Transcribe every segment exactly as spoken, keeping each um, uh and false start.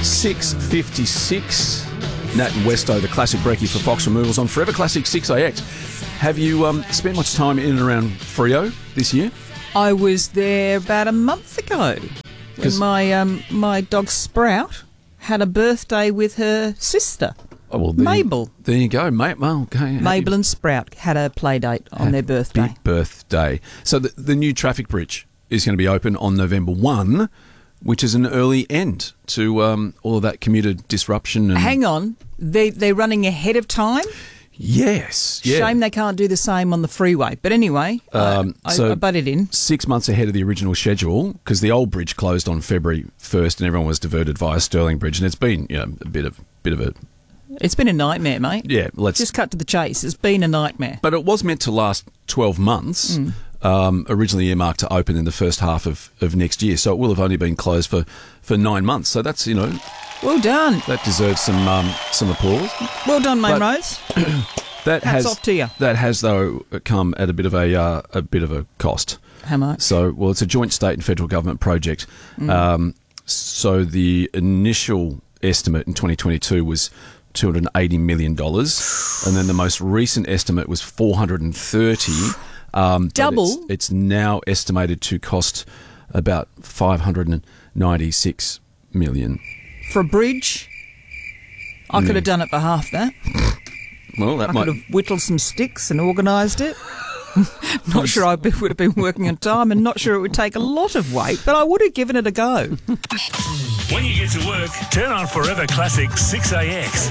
six fifty-six. Nat and Westo, the classic brekkie for Fox Removals on Forever Classic six A X. Have you um, spent much time in and around Freo this year? I was there about a month ago when my um, my dog Sprout had a birthday with her sister. Oh, well, there Mabel. You, there you go, mate. Well, okay. Mabel and Sprout had a play date on Happy their birthday. birthday. So the, the new traffic bridge is going to be open on November first, which is an early end to um, all of that commuter disruption. And Hang on. They, they're running ahead of time? Yes. Yeah. Shame they can't do the same on the freeway. But anyway, Um, I, so I butted in. Six months ahead of the original schedule, because the old bridge closed on February first and everyone was diverted via Stirling Bridge. And it's been, you know, a bit of bit of a... It's been a nightmare, mate. Yeah, let's... Just cut to the chase. It's been a nightmare. But it was meant to last twelve months, Mm. um, originally earmarked to open in the first half of, of next year. So it will have only been closed for, for nine months. So that's, you know... Well done. That deserves some um, some applause. Well done, Main But- Rose. That Hats has, off to you. That has, though, come at a bit of a uh, a bit of a cost. How much? So, well, it's a joint state and federal government project. Mm. Um, so the initial estimate in twenty twenty-two was two hundred eighty million dollars, and then the most recent estimate was four hundred thirty. Um, but Double? It's, it's now estimated to cost about five hundred ninety-six million dollars. For a bridge, I could Mm. have done it for half that. Well, that I might... could have whittled some sticks and organised it. Not sure I be- would have been working on time and not sure it would take a lot of weight, but I would have given it a go. When you get to work, turn on Forever Classic six A X.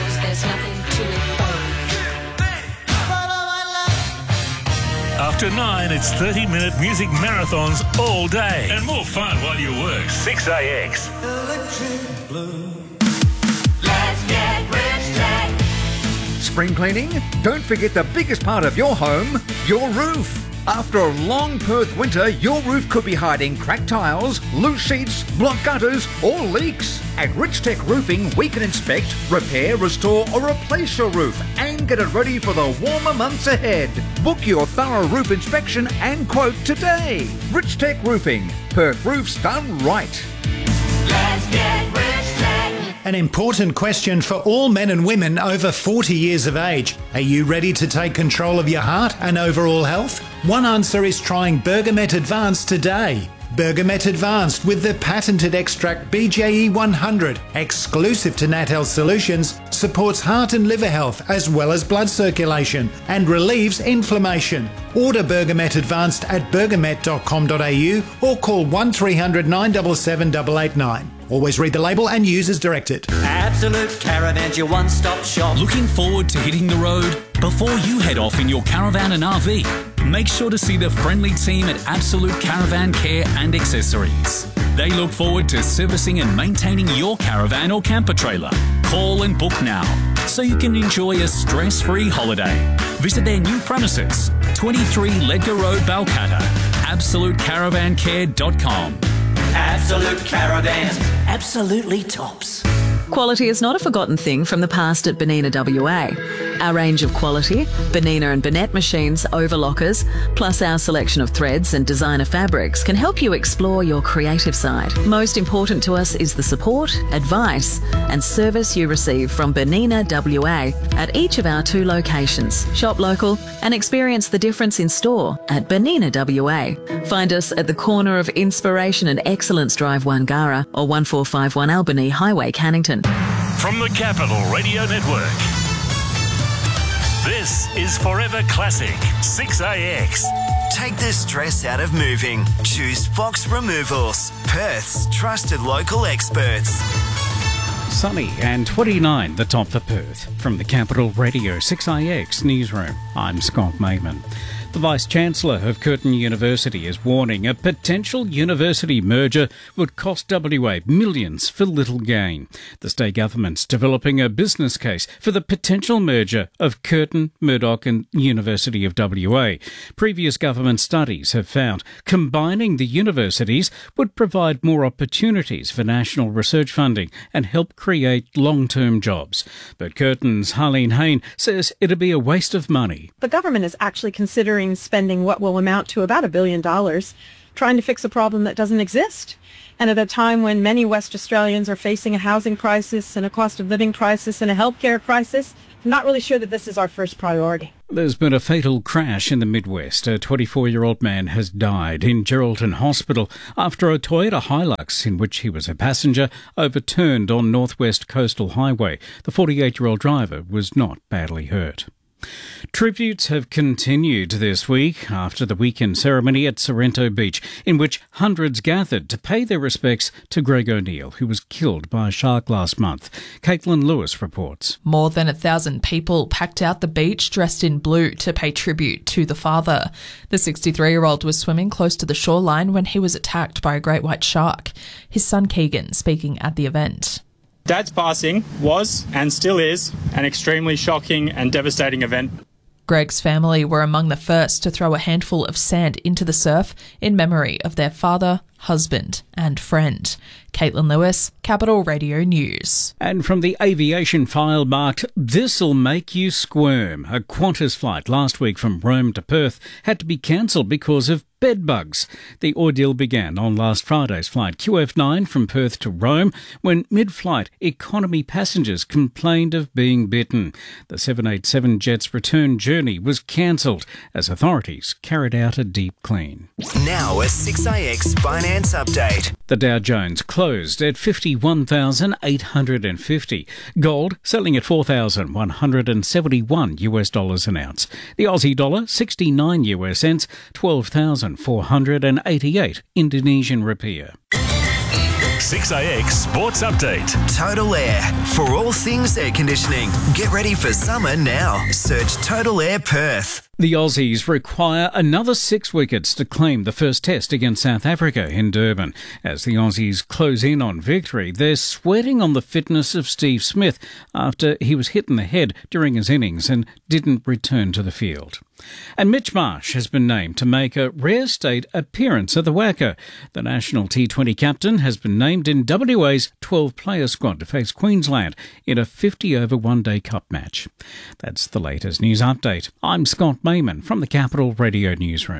After nine, it's thirty-minute music marathons all day. And more fun while you work. six A X. Let's get Rich Tech. Spring cleaning? Don't forget the biggest part of your home, your roof. After a long Perth winter, your roof could be hiding cracked tiles, loose sheets, blocked gutters, or leaks. At Rich Tech Roofing, we can inspect, repair, restore, or replace your roof and get it ready for the warmer months ahead. Book your thorough roof inspection and quote today. Rich Tech Roofing, Perth roofs done right. Let's get Rich Tech. An important question for all men and women over forty years of age. Are you ready to take control of your heart and overall health? One answer is trying Bergamet Advanced today. Bergamet Advanced with the patented extract B J E one hundred, exclusive to Nat Health Solutions, supports heart and liver health as well as blood circulation and relieves inflammation. Order Bergamet Advanced at bergamet dot com dot a u or call one three hundred nine seven seven eight eight nine. Always read the label and use as directed. Absolute Caravan's your one-stop shop. Looking forward to hitting the road? Before you head off in your caravan and R V, make sure to see the friendly team at Absolute Caravan Care and Accessories. They look forward to servicing and maintaining your caravan or camper trailer. Call and book now so you can enjoy a stress-free holiday. Visit their new premises, twenty-three Ledger Road, Balcatta, absolute caravan care dot com. Absolute Caravan. Absolutely tops. Quality is not a forgotten thing from the past at Benina W A. Our range of quality, Benina and Bennett machines, overlockers, plus our selection of threads and designer fabrics can help you explore your creative side. Most important to us is the support, advice and service you receive from Benina W A at each of our two locations. Shop local and experience the difference in store at Benina W A. Find us at the corner of Inspiration and Excellence Drive, Wangara, or one four five one Albany Highway, Cannington. From the Capital Radio Network, this is Forever Classic six A X. Take the stress out of moving. Choose Fox Removals, Perth's trusted local experts. Sunny and twenty-nine, the top for Perth. From the Capital Radio six A X newsroom, I'm Scott Mayman. The Vice-Chancellor of Curtin University is warning a potential university merger would cost W A millions for little gain. The state government's developing a business case for the potential merger of Curtin, Murdoch and University of W A. Previous government studies have found combining the universities would provide more opportunities for national research funding and help create long-term jobs. But Curtin's Harleen Hain says it'd be a waste of money. The government is actually considering spending what will amount to about a billion dollars trying to fix a problem that doesn't exist. And at a time when many West Australians are facing a housing crisis and a cost of living crisis and a healthcare crisis, I'm not really sure that this is our first priority. There's been a fatal crash in the Midwest. A twenty-four-year-old man has died in Geraldton Hospital after a Toyota Hilux, in which he was a passenger, overturned on Northwest Coastal Highway. The forty-eight-year-old driver was not badly hurt. Tributes have continued this week after the weekend ceremony at Sorrento Beach, in which hundreds gathered to pay their respects to Greg O'Neill, who was killed by a shark last month. Caitlin Lewis reports. More than a thousand people packed out the beach dressed in blue to pay tribute to the father. The sixty-three-year-old was swimming close to the shoreline when he was attacked by a great white shark. His son Keegan speaking at the event. Dad's passing was, and still is, an extremely shocking and devastating event. Greg's family were among the first to throw a handful of sand into the surf in memory of their father, husband and friend. Caitlin Lewis, Capital Radio News. And from the aviation file marked, "This'll make you squirm." A Qantas flight last week from Rome to Perth had to be cancelled because of bed bugs. The ordeal began on last Friday's flight Q F nine from Perth to Rome when mid-flight economy passengers complained of being bitten. The seven eighty-seven jet's return journey was cancelled as authorities carried out a deep clean. Now a six A X finance update. The Dow Jones closed at fifty-one thousand eight hundred fifty. Gold selling at four thousand one hundred seventy-one US dollars an ounce. The Aussie dollar sixty-nine US cents, twelve thousand four hundred eighty-eight Indonesian rupiah. six A X Sports Update. Total Air. For all things air conditioning. Get ready for summer now. Search Total Air Perth. The Aussies require another six wickets to claim the first test against South Africa in Durban. As the Aussies close in on victory, they're sweating on the fitness of Steve Smith after he was hit in the head during his innings and didn't return to the field. And Mitch Marsh has been named to make a rare state appearance at the WACA. The national T twenty captain has been named in W A's twelve-player squad to face Queensland in a fifty-over one-day cup match. That's the latest news update. I'm Scott Mayman from the Capital Radio Newsroom.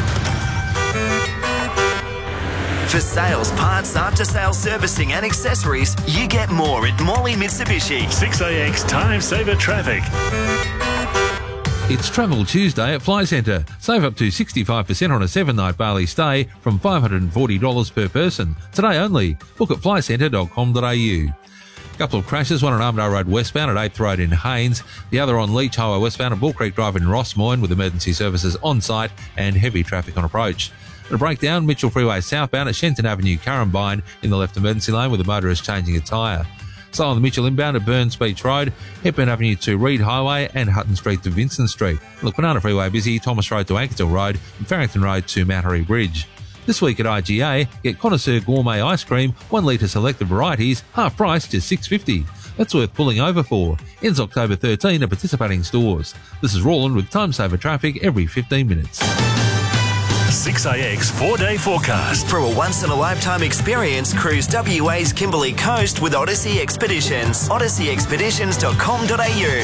For sales, parts, after-sales servicing and accessories, you get more at Morley Mitsubishi. six A X Time Saver Traffic. It's Travel Tuesday at Fly Centre. Save up to sixty-five percent on a seven-night Bali stay from five hundred forty dollars per person. Today only. Book at fly centre dot com dot a u. Couple of crashes, one on Armadale Road westbound at eighth Road in Haynes, the other on Leach Highway westbound at Bull Creek Drive in Rossmoyne with emergency services on site and heavy traffic on approach. A breakdown, Mitchell Freeway southbound at Shenton Avenue, Currumbine in the left emergency lane with a motorist changing a tyre. So on the Mitchell inbound at Burns Beach Road, Hepburn Avenue to Reed Highway and Hutton Street to Vincent Street. Look, Banana Freeway busy, Thomas Road to Ankerton Road and Farrington Road to Mattery Bridge. This week at I G A, get Connoisseur Gourmet Ice Cream, one litre selected varieties, half price just six dollars fifty. That's worth pulling over for. Ends October thirteenth at participating stores. This is Roland with Time Saver Traffic every fifteen minutes. six A X four-day forecast. For a once-in-a-lifetime experience, cruise W A's Kimberley Coast with Odyssey Expeditions. odyssey expeditions dot com dot a u.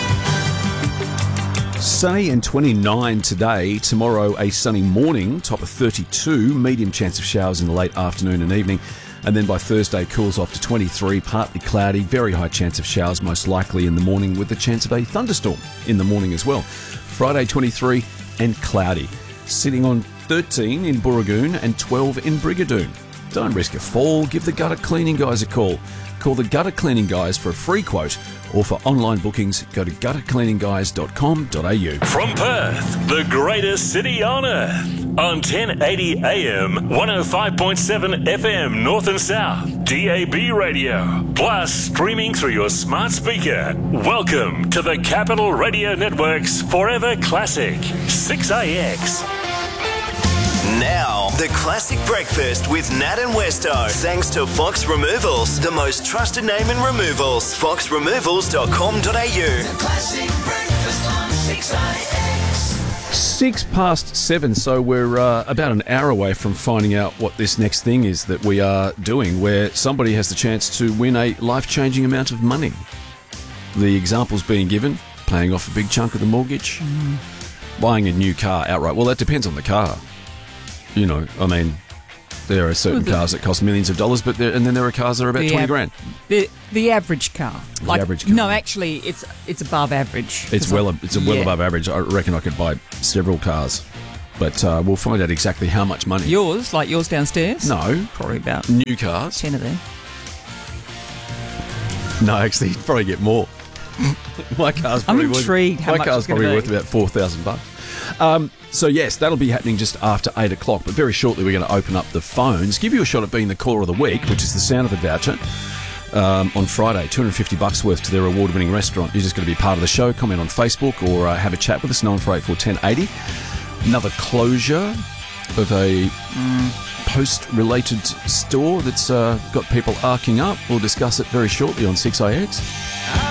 Sunny and twenty-nine today. Tomorrow, a sunny morning, top of thirty-two. Medium chance of showers in the late afternoon and evening. And then by Thursday, cools off to twenty-three, partly cloudy. Very high chance of showers, most likely in the morning, with the chance of a thunderstorm in the morning as well. Friday, twenty-three and cloudy. Sitting on thirteen in Burragoon and twelve in Brigadoon. Don't risk a fall. Give the gutter cleaning guys a call. Call the gutter cleaning guys for a free quote, or for online bookings, go to gutter cleaning guys dot com dot a u. From Perth, the greatest city on earth, on ten eighty A M, one oh five point seven F M North and South, D A B radio, plus streaming through your smart speaker. Welcome to the Capital Radio Network's Forever Classic, six A X. Now, the classic breakfast with Nat and Westo. Thanks to Fox Removals, the most trusted name in removals. fox removals dot com dot a u. The classic breakfast on six A X. Six past seven, so we're uh, about an hour away from finding out what this next thing is that we are doing, where somebody has the chance to win a life-changing amount of money. The examples being given, paying off a big chunk of the mortgage, mm. buying a new car outright. Well, that depends on the car. You know, I mean, There are certain Well, the- cars that cost millions of dollars, but there, and then there are cars that are about The twenty av- grand. The the average car. The average car. No, actually, it's it's above average. It's 'Cause well, I- it's a well yeah. above average. I reckon I could buy several cars, but uh, we'll find out exactly how much money. Yours, like yours downstairs? No, Probably about new cars. ten of them. No, actually, you'd probably get more. My car's I'm probably intrigued worth, how my much car's it's gonna probably be. worth about four thousand bucks. Um, so yes, that'll be happening just after eight o'clock. But very shortly, we're going to open up the phones, give you a shot at being the caller of the week, which is the Sound of the Voucher. Um, on Friday, two hundred fifty bucks worth to their award-winning restaurant. You're just going to be part of the show. Comment on Facebook or uh, have a chat with us. nine four eight four, one zero eight zero. Another closure of a mm, post-related store that's uh, got people arcing up. We'll discuss it very shortly on six A X.